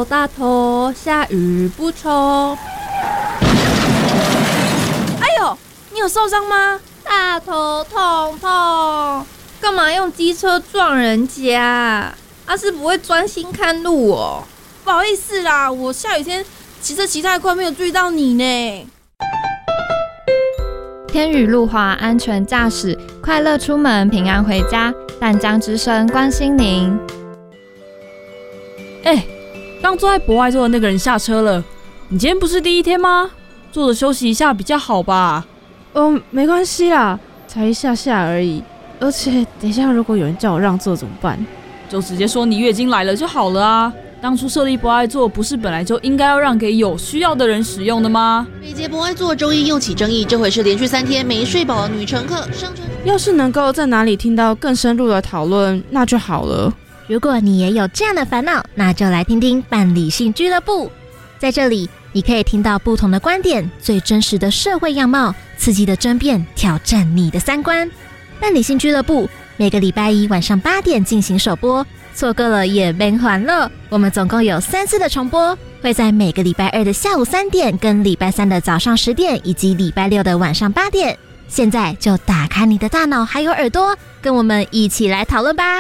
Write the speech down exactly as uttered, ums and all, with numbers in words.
头大头，下雨不冲。 哎呦，你有受伤吗？ 大头痛痛，干嘛用机车撞人家？啊，是不会专心看路哦。 不好意思啦，我下雨天骑车骑太快，没有注意到你呢。 天雨路滑，安全驾驶，快乐出门，平安回家。淡江之声关心您。 哎，刚坐在博爱座的那个人下车了。你今天不是第一天吗？坐着休息一下比较好吧？ 嗯，没关系啦，才一下下而已。而且等一下如果有人叫我让座怎么办？ 就直接说你月经来了就好了啊。当初设立博爱座不是本来就应该要让给有需要的人使用的吗？ 北捷博爱座周一又起争议，这回是连续三天没睡饱的女乘客上车。 要是能够在哪里听到更深入的讨论，那就好了。 如果你也有这样的烦恼，那就来听听伴理性俱乐部。在这里，你可以听到不同的观点，最真实的社会样貌，刺激的争辩，挑战你的三观。伴理性俱乐部每个礼拜一晚上八点进行首播，错过了也别还了。我们总共有三次的重播，会在每个礼拜二的下午三点、跟礼拜三的早上十点，以及礼拜六的晚上八点。现在就打开你的大脑还有耳朵，跟我们一起来讨论吧。